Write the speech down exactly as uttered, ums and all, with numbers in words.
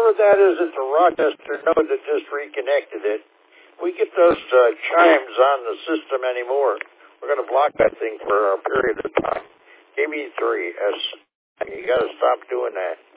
whoever that is at the Rochester node that just reconnected it, we get those uh, chimes on the system anymore, we're going to block that thing for a period of time. K B three S. You got to stop doing that.